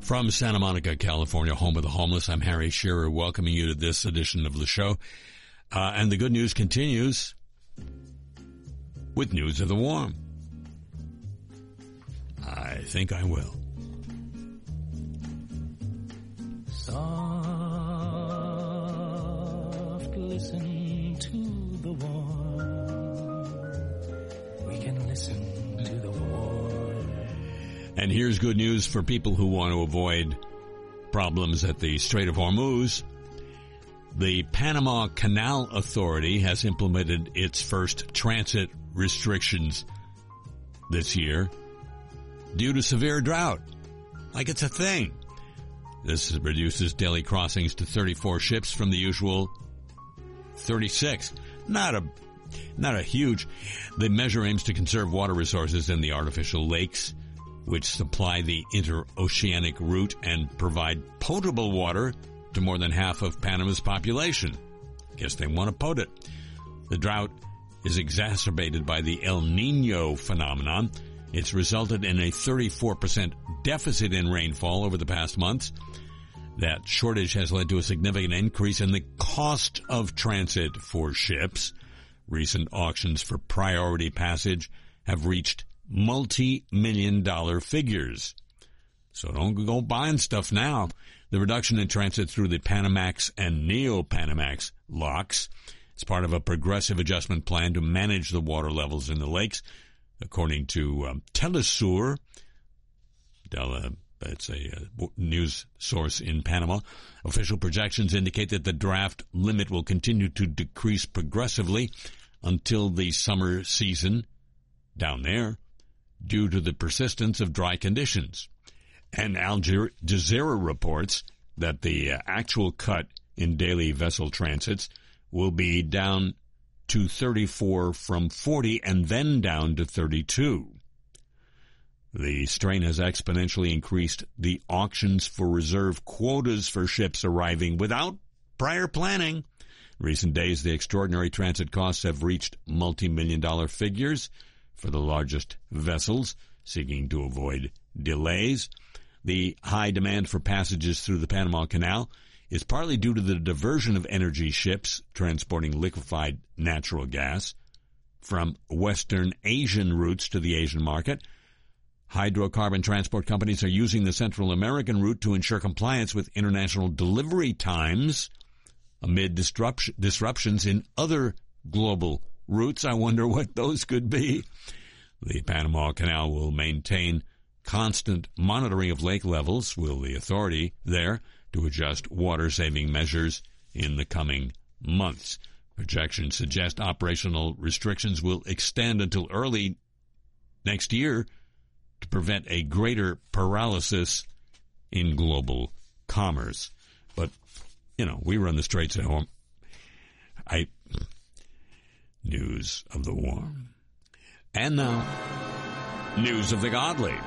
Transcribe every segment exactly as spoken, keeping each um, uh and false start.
From Santa Monica, California, home of the homeless, I'm Harry Shearer, welcoming you to this edition of the show. Uh, and the good news continues with News of the Warm. I think I will. Soft, listen to the warm. We can listen to the warm. And here's good news for people who want to avoid problems at the Strait of Hormuz. The Panama Canal Authority has implemented its first transit restrictions this year due to severe drought. Like it's a thing. This reduces daily crossings to thirty-four ships from the usual thirty-six. Not a, not a huge. The measure aims to conserve water resources in the artificial lakes, which supply the interoceanic route and provide potable water to more than half of Panama's population. Guess they want to pot it. The drought is exacerbated by the El Niño phenomenon. It's resulted in a thirty-four percent deficit in rainfall over the past months. That shortage has led to a significant increase in the cost of transit for ships. Recent auctions for priority passage have reached multi-million dollar figures. So don't go buying stuff now. The reduction in transit through the Panamax and Neo-Panamax locks is part of a progressive adjustment plan to manage the water levels in the lakes. According to um, Telesur, it's a uh, news source in Panama, official projections indicate that the draft limit will continue to decrease progressively until the summer season down there, due to the persistence of dry conditions. And Al Jazeera reports that the uh, actual cut in daily vessel transits will be down to thirty-four from forty and then down to thirty-two. The strain has exponentially increased the auctions for reserve quotas for ships arriving without prior planning. In recent days, the extraordinary transit costs have reached multi-million dollar figures for the largest vessels seeking to avoid delays. The high demand for passages through the Panama Canal is partly due to the diversion of energy ships transporting liquefied natural gas from Western Asian routes to the Asian market. Hydrocarbon transport companies are using the Central American route to ensure compliance with international delivery times amid disruption, disruptions in other global routes. I wonder what those could be. The Panama Canal will maintain constant monitoring of lake levels, will the authority there, to adjust water-saving measures in the coming months. Projections suggest operational restrictions will extend until early next year to prevent a greater paralysis in global commerce. But, you know, we run the straits at home. I... News of the warm. And now, news of the godly.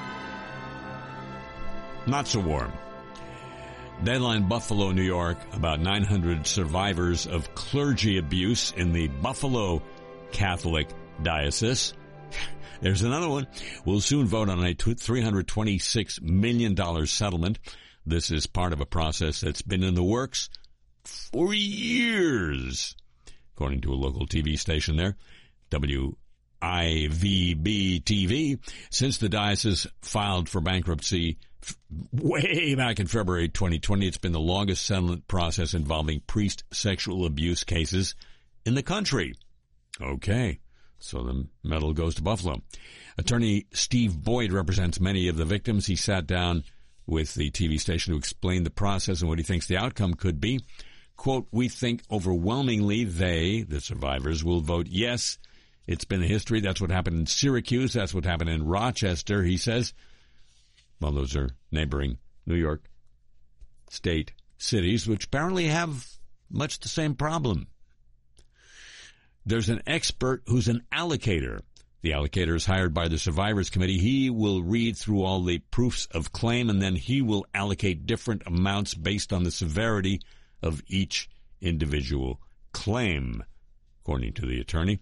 Not so warm. Deadline Buffalo, New York, about nine hundred survivors of clergy abuse in the Buffalo Catholic Diocese. There's another one. We'll soon vote on a three hundred twenty-six million dollars settlement. This is part of a process that's been in the works for years, according to a local T V station there, W I V B T V. Since the diocese filed for bankruptcy way back in February twenty twenty, it's been the longest settlement process involving priest sexual abuse cases in the country. Okay, so the medal goes to Buffalo. Attorney Steve Boyd represents many of the victims. He sat down with the T V station to explain the process and what he thinks the outcome could be. Quote, "We think overwhelmingly they, the survivors, will vote yes. It's been a history. That's what happened in Syracuse. That's what happened in Rochester," he says. Well, those are neighboring New York State cities, which apparently have much the same problem. There's an expert who's an allocator. The allocator is hired by the Survivors Committee. He will read through all the proofs of claim, and then he will allocate different amounts based on the severity of each individual claim, according to the attorney.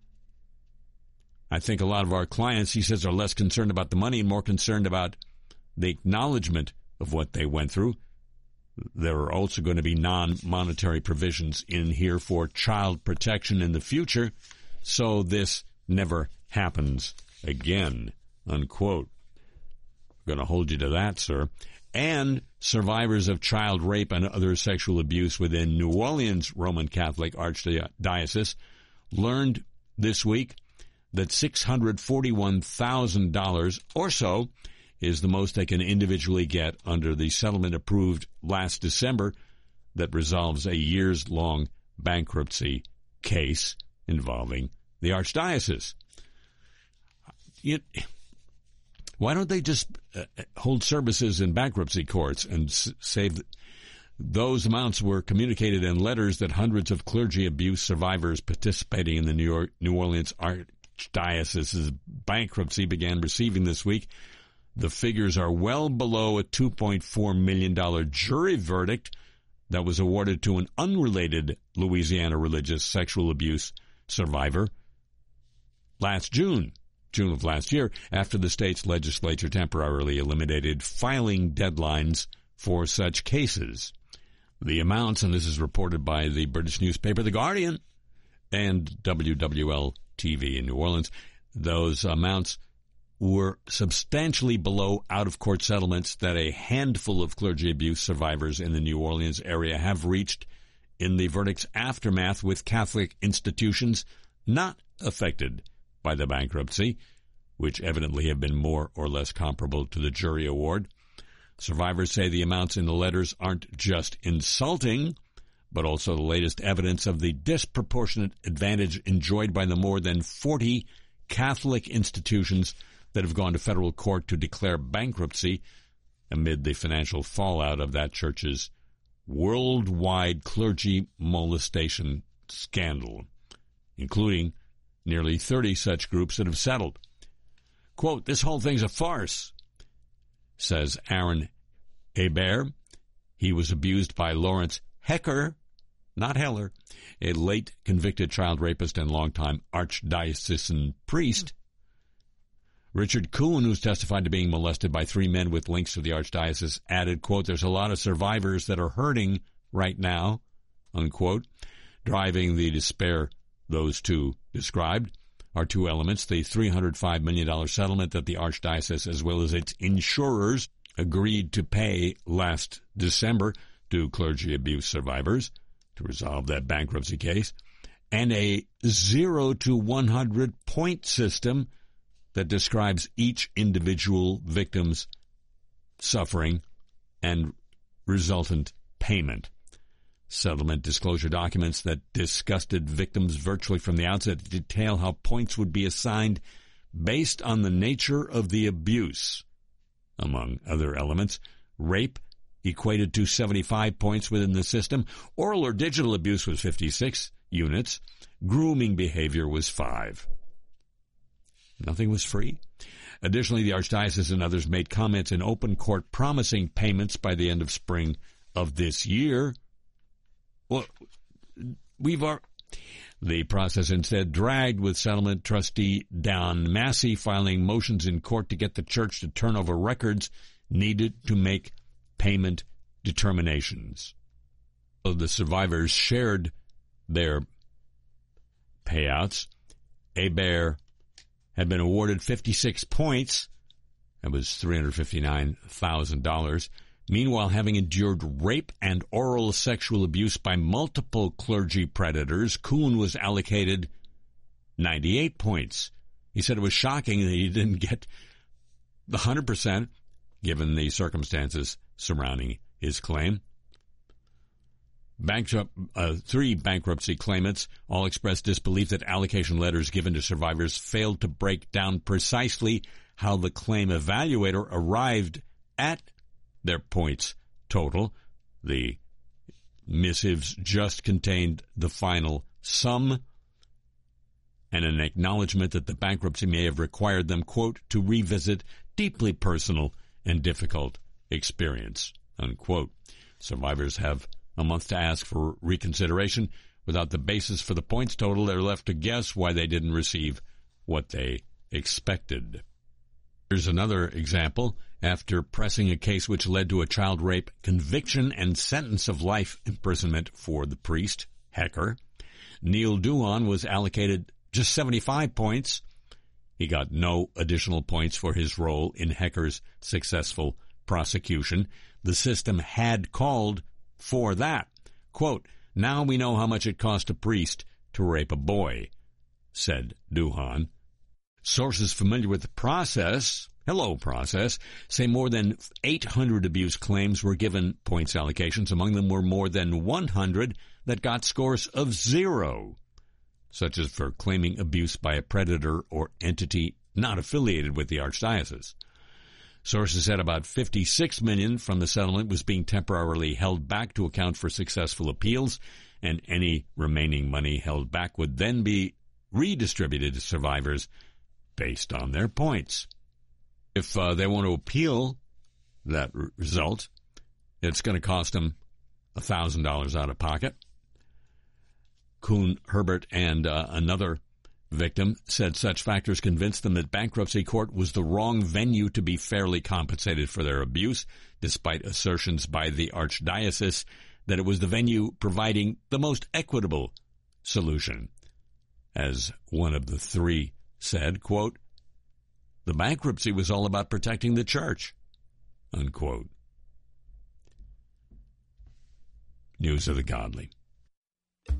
I think a lot of our clients, he says, are less concerned about the money and more concerned about the acknowledgement of what they went through. There are also going to be non-monetary provisions in here for child protection in the future, so this never happens again, unquote. I'm going to hold you to that, sir. And survivors of child rape and other sexual abuse within New Orleans Roman Catholic Archdiocese learned this week that six hundred forty-one thousand dollars or so is the most they can individually get under the settlement approved last December that resolves a years-long bankruptcy case involving the Archdiocese. You, why don't they just uh, hold services in bankruptcy courts and s- save those amounts were communicated in letters that hundreds of clergy abuse survivors participating in the New York, New Orleans Archdiocese's bankruptcy began receiving this week. The figures are well below a two point four million dollars jury verdict that was awarded to an unrelated Louisiana religious sexual abuse survivor last June, June of last year, after the state's legislature temporarily eliminated filing deadlines for such cases. The amounts, and this is reported by the British newspaper The Guardian and W W L T V in New Orleans, those amounts were substantially below out-of-court settlements that a handful of clergy abuse survivors in the New Orleans area have reached in the verdict's aftermath with Catholic institutions not affected by the bankruptcy, which evidently have been more or less comparable to the jury award. Survivors say the amounts in the letters aren't just insulting, but also the latest evidence of the disproportionate advantage enjoyed by the more than forty Catholic institutions that have gone to federal court to declare bankruptcy amid the financial fallout of that church's worldwide clergy molestation scandal, including nearly thirty such groups that have settled. Quote, "This whole thing's a farce," says Aaron Hebert. He was abused by Lawrence Hecker, not Heller, a late convicted child rapist and longtime archdiocesan priest. Richard Kuhn, who's testified to being molested by three men with links to the archdiocese, added, quote, "There's a lot of survivors that are hurting right now," unquote. Driving the despair those two described are two elements: the three hundred five million dollars settlement that the archdiocese, as well as its insurers, agreed to pay last December to clergy abuse survivors to resolve that bankruptcy case, and a zero to one hundred point system that describes each individual victim's suffering and resultant payment. Settlement disclosure documents that disgusted victims virtually from the outset detail how points would be assigned based on the nature of the abuse. Among other elements, rape equated to seventy-five points within the system, oral or digital abuse was fifty-six units, grooming behavior was five. Nothing was free. Additionally, the Archdiocese and others made comments in open court promising payments by the end of spring of this year. Well, we've are, the process instead dragged, with settlement trustee Don Massey filing motions in court to get the church to turn over records needed to make payment determinations. So the survivors shared their payouts. Hebert had been awarded fifty-six points. That was three hundred fifty-nine thousand dollars. Meanwhile, having endured rape and oral sexual abuse by multiple clergy predators, Kuhn was allocated ninety-eight points. He said it was shocking that he didn't get the one hundred percent, given the circumstances surrounding his claim. Bankrupt, uh, three bankruptcy claimants all expressed disbelief that allocation letters given to survivors failed to break down precisely how the claim evaluator arrived at their points total. The missives just contained the final sum and an acknowledgement that the bankruptcy may have required them, quote, to revisit deeply personal and difficult experience, unquote. Survivors have a month to ask for reconsideration. Without the basis for the points total, they're left to guess why they didn't receive what they expected. Here's another example. After pressing a case which led to a child rape conviction and sentence of life imprisonment for the priest, Hecker, Neil Duhan was allocated just seventy-five points. He got no additional points for his role in Hecker's successful prosecution. The system had called for that. Quote, "Now we know how much it cost a priest to rape a boy," said Duhan. Sources familiar with the process, hello process, say more than eight hundred abuse claims were given points allocations. Among them were more than one hundred that got scores of zero, such as for claiming abuse by a predator or entity not affiliated with the archdiocese. Sources said about fifty-six million dollars from the settlement was being temporarily held back to account for successful appeals, and any remaining money held back would then be redistributed to survivors based on their points. If uh, they want to appeal that r- result, it's going to cost them one thousand dollars out of pocket. Kuhn Herbert and uh, another victim said such factors convinced them that bankruptcy court was the wrong venue to be fairly compensated for their abuse, despite assertions by the archdiocese that it was the venue providing the most equitable solution. As one of the three said, quote, "The bankruptcy was all about protecting the church," unquote. News of the Godly.